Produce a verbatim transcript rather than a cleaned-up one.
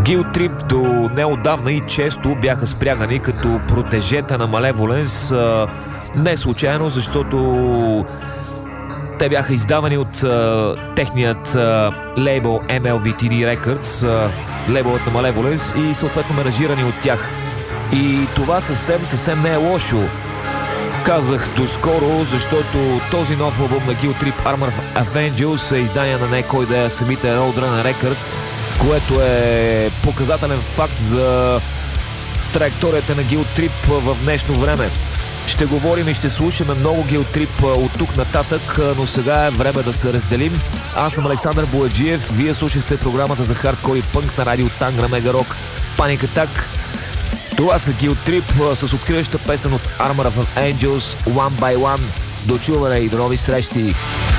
Guilt Trip до неотдавна и често бяха спрягани като протежета на Malevolence. Не случайно, защото те бяха издавани от а, техният а, лейбъл Ем Ел Ви Ти Ди Records, а, лейбълът на Malevolence, и съответно менажирани от тях. И това съвсем, съвсем не е лошо. Казах доскоро, защото този нов албум на Guilt Trip, Armor of Angels, е издание на не кой да е самите Roadrunner Records, което е показателен факт за траекторията на Guilt Trip в днешно време. Ще говорим и ще слушаме много Guilt Trip от тук нататък, но сега е време да се разделим. Аз съм Александър Бояджиев, вие слушахте програмата за хардкор и пънк на радио Тангра Мега Рок Panic Attack. Това са Guilt Trip с откриваща песен от Armor of Angels, One by One. До чуване и до нови срещи!